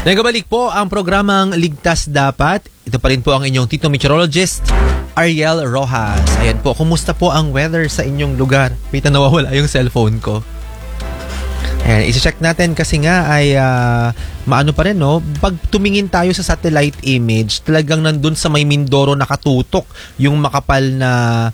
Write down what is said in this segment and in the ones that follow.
Nagabalik po ang programang Ligtas Dapat. Ito pa rin po ang inyong Tito Meteorologist, Ariel Rojas. Ayan po, kumusta po ang weather sa inyong lugar? Wait na nawawala yung cellphone ko. Ayan, isi-check natin kasi nga ay maano pa rin, no? Pag tumingin tayo sa satellite image, talagang nandun sa may Mindoro nakatutok yung makapal na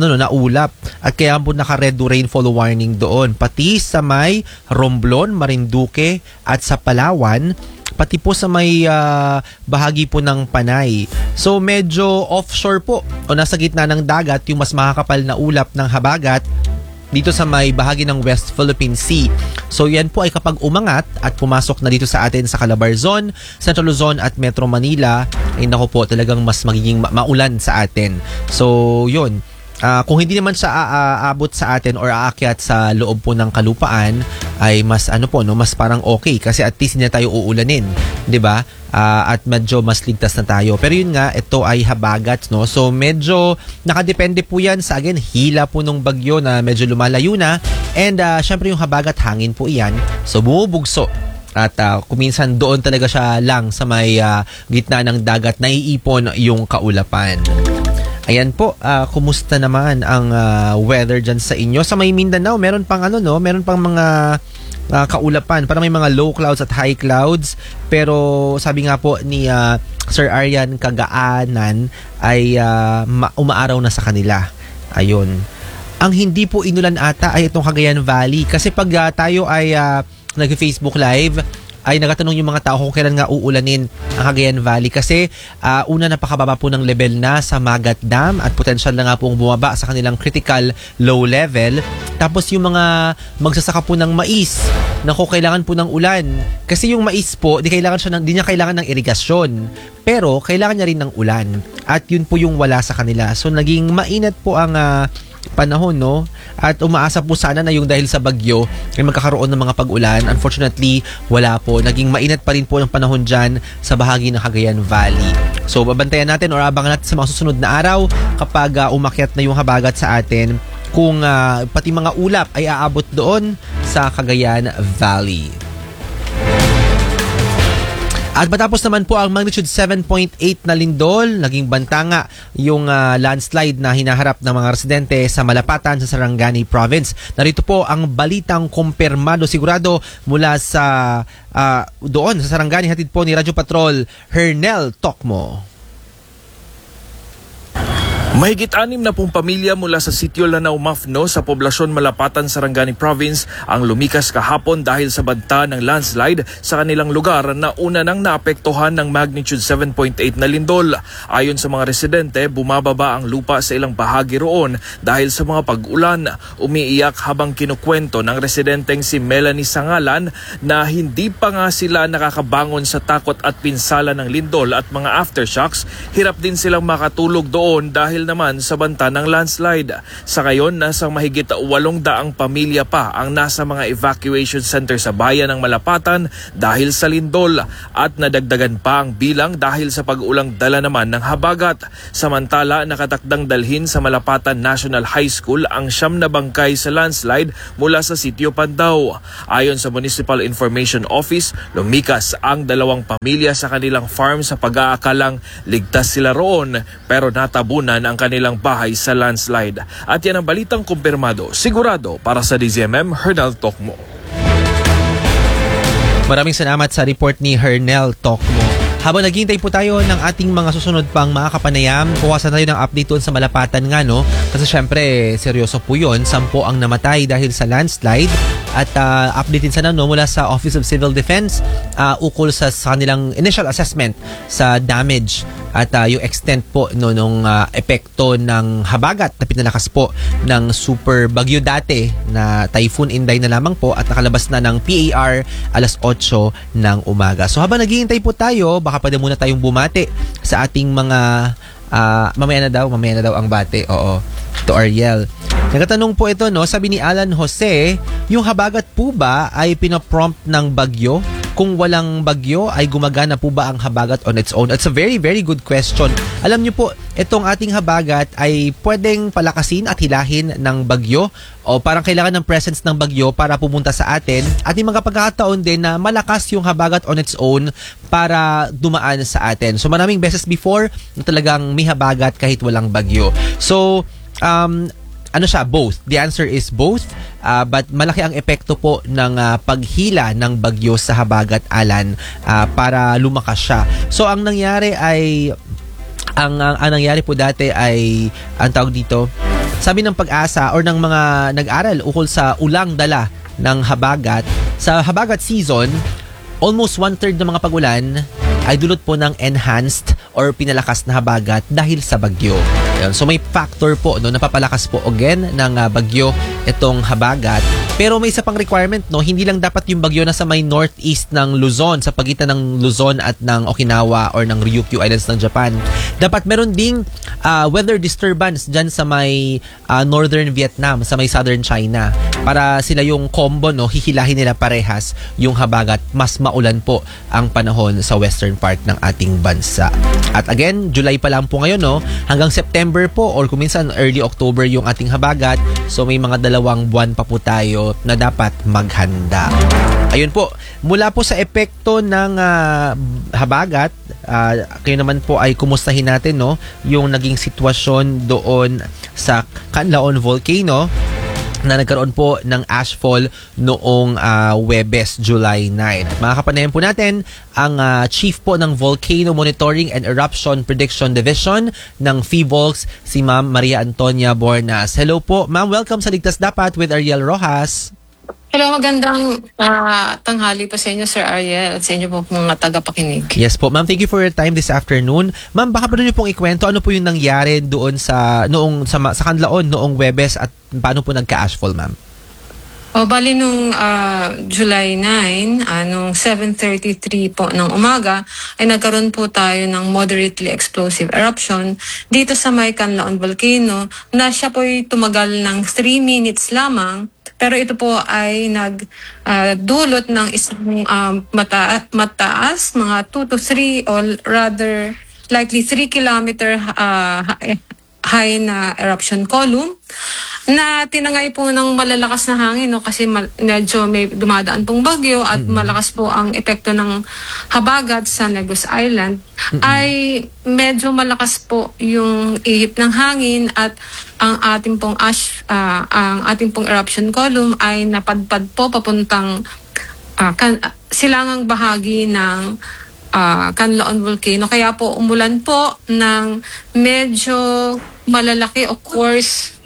ulap. At kaya po naka-red rainfall warning doon. Pati sa may Romblon, Marinduque at sa Palawan, pati po sa may bahagi po ng Panay. So medyo offshore po o nasa gitna ng dagat yung mas makakapal na ulap ng habagat dito sa may bahagi ng West Philippine Sea. So yan po ay kapag umangat at pumasok na dito sa atin sa Calabarzon, Central Luzon at Metro Manila, ay naku po talagang mas magiging maulan sa atin. So yun. Kung hindi naman siya aabot sa atin or aakyat sa loob po ng kalupaan, ay mas mas parang okay kasi at least hindi na tayo uulanin, 'di ba? At medyo mas ligtas na tayo. Pero yun nga, ito ay habagat, no? So medyo nakadepende po 'yan sa hila po ng bagyo na medyo lumalayo na, and syempre yung habagat hangin po 'yan. So bumubugso. At kuminsan doon talaga siya lang sa may gitna ng dagat naiipon yung kaulapan. Ayan po, kumusta naman ang weather dyan sa inyo? Sa may Mindanao, meron pang meron pang mga kaulapan. Parang may mga low clouds at high clouds. Pero sabi nga po ni Sir Arian Kagaanan ay umaaraw na sa kanila. Ayun. Ang hindi po inulan ata ay itong Cagayan Valley. Kasi pag tayo ay nag-Facebook Live, ay nagatanong yung mga tao kung kailan nga uulanin ang Cagayan Valley kasi una napakababa po ng level na sa Magat Dam at potential na nga pong bumaba sa kanilang critical low level. Tapos yung mga magsasaka po ng mais na kailangan po ng ulan kasi yung mais po di niya kailangan ng irigasyon pero kailangan niya rin ng ulan at yun po yung wala sa kanila. So naging mainit po ang panahon, no? At umaasa po sana na yung dahil sa bagyo ay magkakaroon ng mga pag-ulan. Unfortunately, wala po. Naging mainit pa rin po ang panahon dyan sa bahagi ng Cagayan Valley. So, babantayan natin or abangan natin sa mga susunod na araw kapag umakyat na yung habagat sa atin kung pati mga ulap ay aabot doon sa Cagayan Valley. At matapos naman po ang magnitude 7.8 na lindol, naging banta nga yung landslide na hinaharap ng mga residente sa Malapatan sa Sarangani Province. Narito po ang balitang kumpirmado sigurado mula sa doon sa Sarangani, hatid po ni Radyo Patrol Hernel Tokmo. Mahigit 60 pamilya mula sa sitio Lanao Mafno sa poblasyon Malapatan, Sarangani Province ang lumikas kahapon dahil sa banta ng landslide sa kanilang lugar na una nang naapektuhan ng magnitude 7.8 na lindol. Ayon sa mga residente, bumababa ang lupa sa ilang bahagi roon dahil sa mga pag-ulan. Umiiyak habang kinukwento ng residenteng si Melanie Sangalan na hindi pa nga sila nakakabangon sa takot at pinsala ng lindol at mga aftershocks. Hirap din silang makatulog doon dahil naman sa banta ng landslide. Sa ngayon, nasa mahigit 800 pamilya pa ang nasa mga evacuation center sa bayan ng Malapatan dahil sa lindol at nadagdagan pa ang bilang dahil sa pag-ulang dala naman ng habagat. Samantala, nakatakdang dalhin sa Malapatan National High School ang 9 na bangkay sa landslide mula sa sitio Pandaw. Ayon sa Municipal Information Office, lumikas ang 2 pamilya sa kanilang farm sa pag-aakalang ligtas sila roon pero natabunan ang kanilang bahay sa landslide. At yan ang balitang kumpirmado, sigurado para sa DZMM, Hernel Tokmo. Maraming salamat sa report ni Hernel Tokmo. Habang naghihintay po tayo ng ating mga susunod pang mga kapanayam, kuwasan tayo ng update doon sa Malapatan nga, no? Kasi syempre, seryoso po yun. 10 ang namatay dahil sa landslide. At update din sana mula sa Office of Civil Defense ukol sa kanilang initial assessment sa damage at yung extent po nung epekto ng habagat na pinalakas po ng super bagyo dati na Typhoon Inday na lamang po at nakalabas na ng PAR alas 8 ng umaga. So habang naghihintay po tayo, baka pwede muna tayong bumati sa ating mga mamaya na daw ang bate. Oo, to Ariel. Nagtatanong po ito, no? Sabi ni Alan Jose, yung habagat po ba ay pinaprompt ng bagyo kung walang bagyo, ay gumagana po ba ang habagat on its own? It's a very, very good question. Alam niyo po, itong ating habagat ay pwedeng palakasin at hilahin ng bagyo o parang kailangan ng presence ng bagyo para pumunta sa atin. At may mga pagkakataon din na malakas yung habagat on its own para dumaan sa atin. So maraming beses before na talagang may habagat kahit walang bagyo. So, ano siya? Both. The answer is both. But malaki ang epekto po ng paghila ng bagyo sa habagat Alan para lumakas siya. So ang nangyari ay ang nangyari po dati ay ang tawag dito, sabi ng Pag-asa or ng mga nag-aral ukol sa ulang dala ng habagat, sa habagat season, almost 1/3 ng mga pagulan ay dulot po ng enhanced or pinalakas na habagat dahil sa bagyo. Ayan. So may factor po no, napapalakas po again ng bagyo itong habagat. Pero may isa pang requirement, no, hindi lang dapat yung bagyo na sa may northeast ng Luzon, sa pagitan ng Luzon at ng Okinawa or ng Ryukyu Islands ng Japan. Dapat meron ding weather disturbance dyan sa may northern Vietnam, sa may southern China. Para sila yung combo, no, hihilahin nila parehas yung habagat. Mas maulan po ang panahon sa western part ng ating bansa. At again, July pa lang po ngayon, no, hanggang September po or kung minsan early October yung ating habagat. So may mga 2 buwan pa po tayo na dapat maghanda. Ayun po, mula po sa epekto ng habagat, kayo naman po ay kumustahin natin, no, yung naging sitwasyon doon sa Canlaon Volcano na nagkaroon po ng ashfall noong Huwebes, July 9. At makakapanayan po natin ang chief po ng Volcano Monitoring and Eruption Prediction Division ng PHIVOLCS, si Ma'am Maria Antonia Bornas. Hello po, Ma'am. Welcome sa Ligtas Dapat with Ariel Rojas. Hello, magandang tanghali po sa inyo, Sir Ariel, at sa inyo po mga tagapakinig. Yes po, ma'am. Thank you for your time this afternoon. Ma'am, baka pa niyo pong ikwento ano po yung nangyari doon sa Canlaon noong Huwebes at paano po nagka-ashfall, ma'am? Bali nung July 9, nung 7:33 po ng umaga, ay nagkaroon po tayo ng moderately explosive eruption dito sa may Canlaon Volcano na siya po'y tumagal ng 3 minutes lamang. Pero ito po ay nagdulot ng isang mataas, mga 2 to 3 or rather likely 3 kilometer high na eruption column na tinangay po ng malalakas na hangin, no, kasi medyo may dumadaan pong bagyo at malakas po ang epekto ng habagat sa Negros Island, ay medyo malakas po yung ihip ng hangin at ang ating pong eruption column ay napadpad po papuntang silangang bahagi ng Canlaon Volcano. Kaya po umulan po ng medyo malalaki o coarse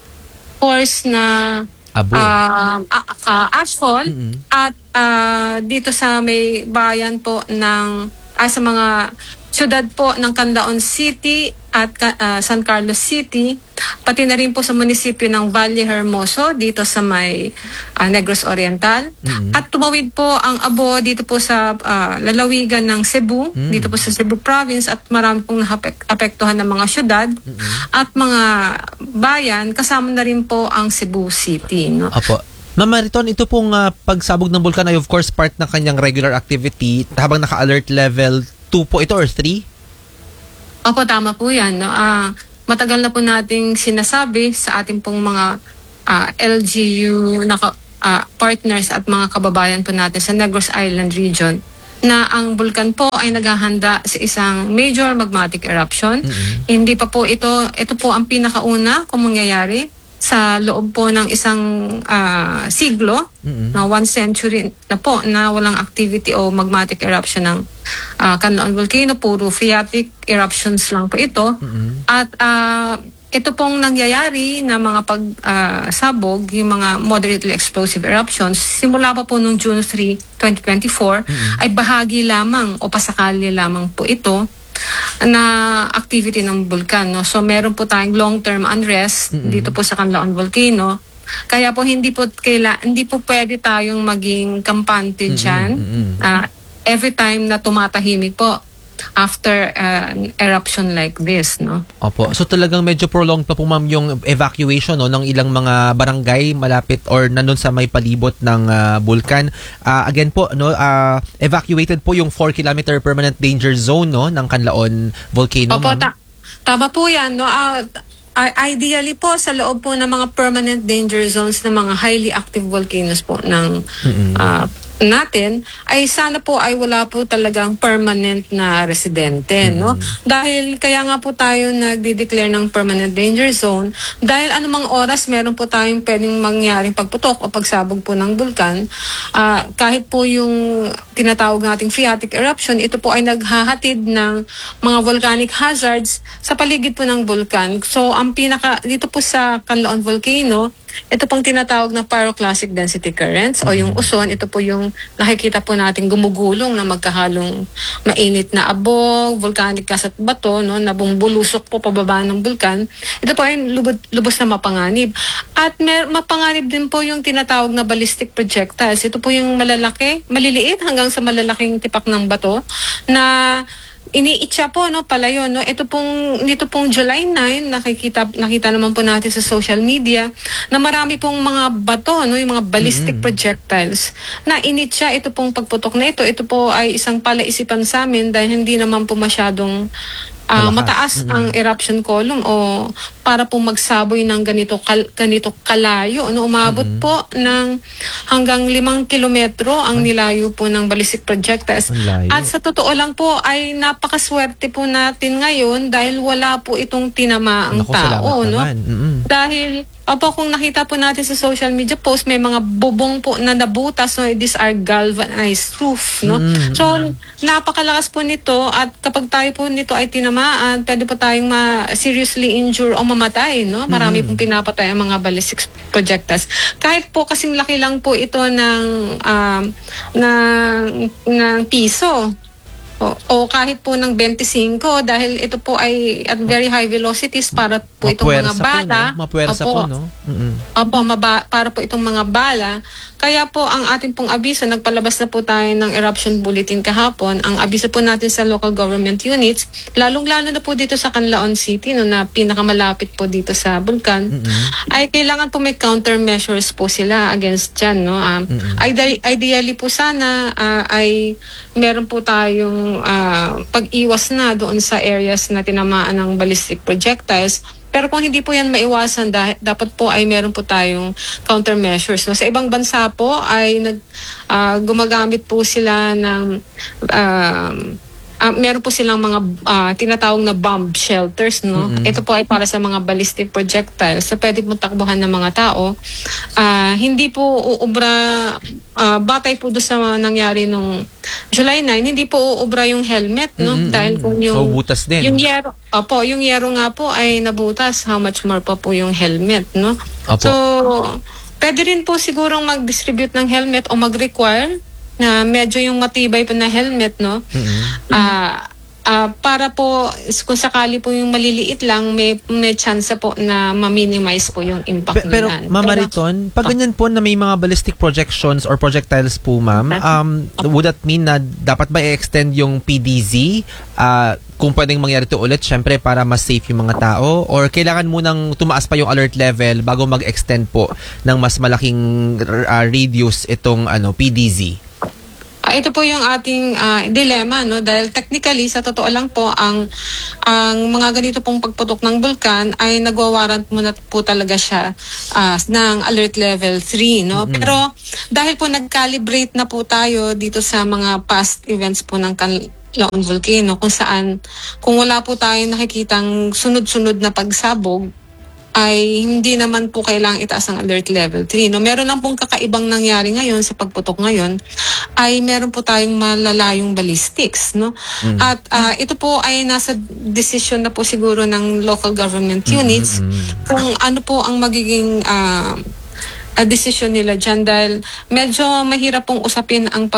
na ashfall at dito sa may bayan po ng sa mga syudad po ng Canlaon City at San Carlos City, pati na rin po sa munisipyo ng Valle Hermoso dito sa may Negros Oriental. At tumawid po ang abo dito po sa lalawigan ng Cebu, dito po sa Cebu Province, at marami pong apektuhan ng mga syudad at mga bayan, kasama na rin po ang Cebu City. No? Apo. Ma'am Mariton, ito pong pagsabog ng bulkan ay of course part ng kanyang regular activity habang naka-alert level 2 po ito or 3? Opo, tama po yan. No? Matagal na po nating sinasabi sa ating pong mga LGU partners at mga kababayan po natin sa Negros Island region na ang bulkan po ay naghahanda sa isang major magmatic eruption. Hindi pa po ito po ang pinakauna kung mangyayari sa loob po ng isang siglo, na 1 century na po na walang activity o magmatic eruption ng Canlaon Volcano. Puro phreatic eruptions lang po ito. At ito pong nangyayari na mga pagsabog, yung mga moderately explosive eruptions, simula pa po noong June 3, 2024, ay bahagi lamang o pasakali lamang po ito na activity ng bulkan. No? So meron po tayong long-term unrest dito po sa Canlaon Volcano. Kaya po hindi po pwede tayong maging kampante dyan. Every time na tumatahimik po after an eruption like this, no? Opo. So talagang medyo prolonged pa po ma'am yung evacuation no ng ilang mga barangay malapit or nandun sa may palibot ng bulkan. Again po no, evacuated po yung 4-kilometer permanent danger zone no ng Canlaon volcano. Opo, ma'am. tama po yan, no? Ideally po, sa loob po ng mga permanent danger zones ng mga highly active volcanoes po ng natin, ay sana po ay wala po talagang permanent na residente, no? Dahil kaya nga po tayo nagde-declare ng permanent danger zone, dahil anumang oras meron po tayong pwedeng mangyaring pagputok o pagsabog po ng bulkan, kahit po yung tinatawag nating phreatic eruption, ito po ay naghahatid ng mga volcanic hazards sa paligid po ng bulkan. So, dito po sa Canlaon Volcano, ito pong tinatawag na pyroclastic density currents o yung uson, ito po yung nakikita po natin gumugulong na magkahalong mainit na abog, volcanic gas at bato, no, na bumubulusok po pababa ng bulkan. Ito po ay lubos na mapanganib. At mapanganib din po yung tinatawag na ballistic projectiles. Ito po yung maliliit hanggang sa malalaking tipak ng bato na iniitsa po no palayo no. Nito pong July 9 nakita naman po natin sa social media na marami pong mga bato no, yung mga ballistic projectiles na initsa. Ito pong pagputok na ito po ay isang palaisipan sa amin dahil hindi naman po masyadong mataas ang eruption column o para po magsaboy ng ganito kalayo. Ano, umabot po ng hanggang 5 kilometro ang nilayo po ng ballistic projectiles. At sa totoo lang po ay napakaswerte po natin ngayon dahil wala po itong tinamaang tao. No? Dahil kung nakita po natin sa social media post, may mga bubong po na nabutas. No? These are galvanized roof. No? So, napakalakas po nito at kapag tayo po nito ay tinamaan, pwede po tayong seriously injure o mamatay. No? Marami pong pinapatay ang mga ballistic projectiles. Kahit po kasing laki lang po ito ng piso. O kahit po ng 25 dahil ito po ay at very high velocities para po itong mga bala. Mapuwersa po, no? Para po itong mga bala. Kaya po ang ating pong abiso, nagpalabas na po tayo ng eruption bulletin kahapon. Ang abiso po natin sa local government units, lalong-lalo na po dito sa Canlaon City, no, na pinakamalapit po dito sa bulkan, ay kailangan po may countermeasures po sila against dyan. No? Ideally po sana ay meron po tayong pag-iwas na doon sa areas na tinamaan ng ballistic projectiles. Pero kung hindi po yan maiwasan, dapat po ay meron po tayong countermeasures. No? Sa ibang bansa po ay gumagamit po sila ng meron po silang mga tinatawag na bomb shelters. No? Ito po ay para sa mga ballistic projectiles. So pwede po takbuhan ng mga tao. Hindi po uubra, batay po doon sa nangyari nung July 9, hindi po uubra yung helmet. No? Dahil kung yung, butas din. Yung yero nga po ay nabutas. How much more pa po yung helmet. No? So, pwede rin po sigurong mag-distribute ng helmet o mag-require na medyo yung matibay po na helmet, no? Para po, kung sakali po yung maliliit lang, may chance po na ma-minimize po yung impact nila. Pero, Ma'am Mariton, pag ganyan po na may mga ballistic projections or projectiles po, ma'am, would that mean na dapat ba i-extend yung PDZ? Kung pwedeng mangyari ito ulit, syempre, para mas safe yung mga tao? Or kailangan munang tumaas pa yung alert level bago mag-extend po ng mas malaking radius itong PDZ? Ito po yung ating dilemma, no? Dahil technically, sa totoo lang po, ang mga ganito pong pagputok ng bulkan ay nagwawarrant muna po talaga siya ng alert level 3, no? Pero dahil po nag-calibrate na po tayo dito sa mga past events po ng Canlaon Volcano, kung saan, kung wala po tayong nakikitang sunod-sunod na pagsabog, ay hindi naman po kailangang itaas ang alert level 3. No? Meron lang pong kakaibang nangyari ngayon sa pagputok ngayon ay meron po tayong malalayong ballistics. No? At ito po ay nasa decision na po siguro ng local government units kung ano po ang magiging decision nila dyan dahil medyo mahirap pong usapin ang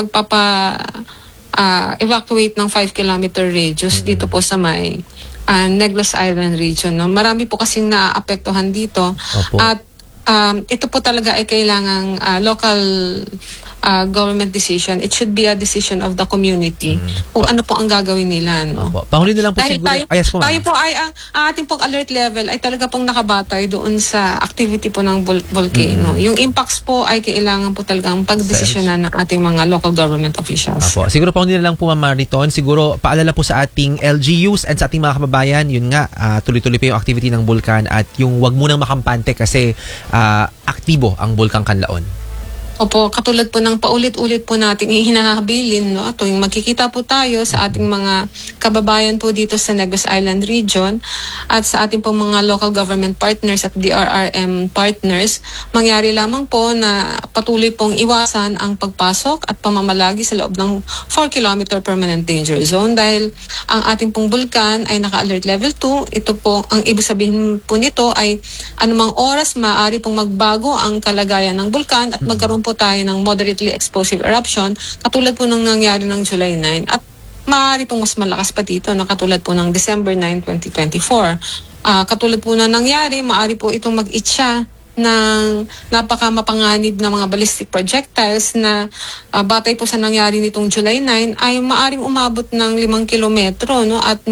evacuate ng 5-kilometer radius dito po sa may Negros Island region. No? Marami po kasing naapektuhan dito. At ito po talaga ay kailangang local government decision. It should be a decision of the community kung ano po ang gagawin nila. No? Panghuli na lang po Dahil siguro. tayo po ay ang ating pong alert level ay talaga pong nakabatay doon sa activity po ng volcano. Yung impacts po ay kailangan po talagang pagdesisyonan ng ating mga local government officials. Siguro panghuli na lang po, Ma'am Mariton, siguro paalala po sa ating LGUs and sa ating mga kababayan, yun nga, tuloy-tuloy pa yung activity ng bulkan at yung wag munang makampante kasi aktibo ang Bulkang Kanlaon. Opo, katulad po ng paulit-ulit po natin hinahabilin, no? Tuwing magkikita po tayo sa ating mga kababayan po dito sa Negros Island region at sa ating po mga local government partners at DRRM partners, mangyari lamang po na patuloy pong iwasan ang pagpasok at pamamalagi sa loob ng 4-kilometer permanent danger zone dahil ang ating pong bulkan ay naka-alert level 2. Ito po, ang ibig sabihin po nito ay anumang oras maaari pong magbago ang kalagayan ng bulkan at magkaroon po tayo ng moderately explosive eruption katulad po ng nangyari ng July 9 at maaari pong mas malakas pa dito na katulad po ng December 9, 2024. Katulad po na nangyari, maaari po itong mag-itcha ng napaka-mapanganib na mga ballistic projectiles na batay po sa nangyari nitong July 9 ay maaring umabot ng 5 kilometro, no? At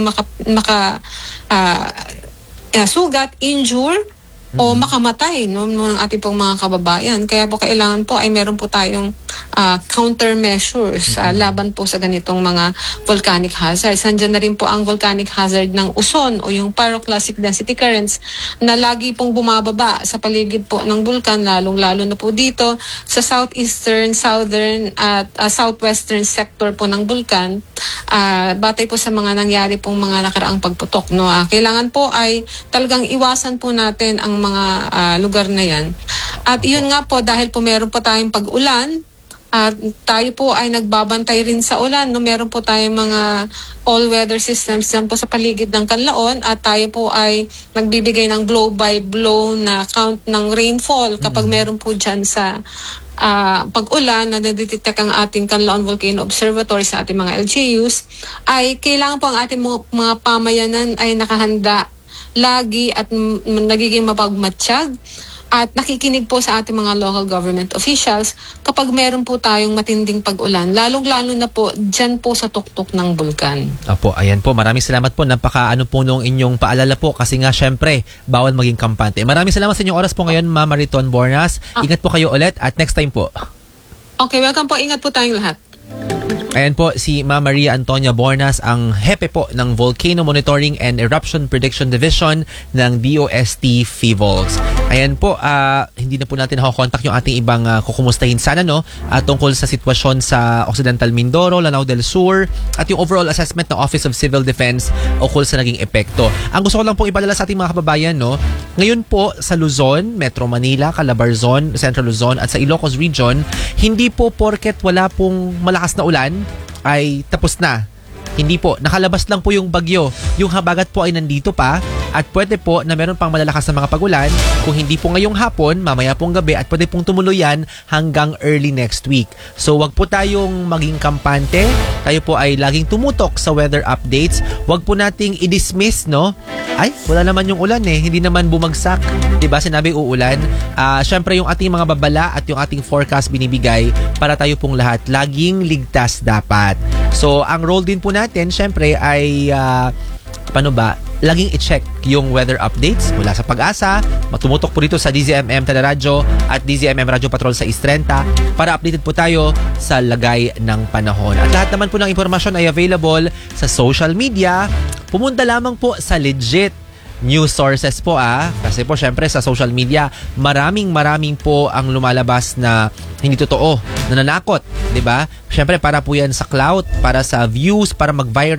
sugat, injure o makamatay, no, ng ating pong mga kababayan. Kaya po kailangan po ay meron po tayong countermeasures laban po sa ganitong mga volcanic hazards. Nandiyan na rin po ang volcanic hazard ng uson o yung pyroclastic density currents na lagi pong bumababa sa paligid po ng bulkan, lalong-lalo na po dito sa southeastern, southern at southwestern sector po ng bulkan. Batay po sa mga nangyari pong mga nakaraang pagputok, no. Kailangan po ay talagang iwasan po natin ang mga lugar na yan. At yun nga po, dahil po meron po tayong pag-ulan, at tayo po ay nagbabantay rin sa ulan, no? Meron po tayong mga all-weather systems dyan po sa paligid ng Kanlaon at tayo po ay nagbibigay ng blow-by-blow na count ng rainfall kapag meron po dyan sa pag-ulan na nadetect ang ating Kanlaon Volcano Observatory sa ating mga LGUs, ay kailangan po ang ating mga pamayanan ay nakahanda lagi at nagiging mapagmatsyag at nakikinig po sa ating mga local government officials kapag meron po tayong matinding pag-ulan, lalong-lalo na po dyan po sa tuktok ng bulkan. Apo, ayan po. Maraming salamat po. Napaka-ano po nung inyong paalala po kasi nga syempre, bawal maging kampante. Maraming salamat sa inyong oras po ngayon, Ma'am Mariton Bornas. Ingat po kayo ulit at next time po. Okay, welcome po. Ingat po tayong lahat. Ayan po si Ma'am Maria Antonia Bornas, ang hepe po ng Volcano Monitoring and Eruption Prediction Division ng DOST PHIVOLCS. Ayan po, hindi na po natin nakakontak yung ating ibang kukumustahin sana, no? Tungkol sa sitwasyon sa Occidental Mindoro, Lanao del Sur, at yung overall assessment ng Office of Civil Defense ukol sa naging epekto. Ang gusto ko lang pong ipalala sa ating mga kababayan, no? Ngayon po sa Luzon, Metro Manila, Calabarzon, Central Luzon, at sa Ilocos Region, hindi po porket wala pong malakas na ulan ay tapos na. Hindi po. Nakalabas lang po yung bagyo. Yung habagat po ay nandito pa at pwede po na meron pang malalakas na mga pagulan. Kung hindi po ngayong hapon, mamaya pong gabi at pwede pong tumuloy yan hanggang early next week. So wag po tayong maging kampante. Tayo po ay laging tumutok sa weather updates. Wag po nating i-dismiss, no? Ay, wala naman yung ulan eh. Hindi naman bumagsak. Diba? Sinabi uulan. Syempre yung ating mga babala at yung ating forecast binibigay para tayo pong lahat laging ligtas dapat. So ang role din po natin syempre ay paano ba? Laging i-check yung weather updates mula sa Pag-asa. Matumutok po dito sa DZMM Teleradyo at DZMM Radyo Patrol sa East 30 para updated po tayo sa lagay ng panahon. At lahat naman po ng impormasyon ay available sa social media. Pumunta lamang po sa legit news sources po kasi po syempre sa social media maraming po ang lumalabas na hindi totoo, nananakot, 'di ba? Syempre para po yan sa clout, para sa views, para mag-viral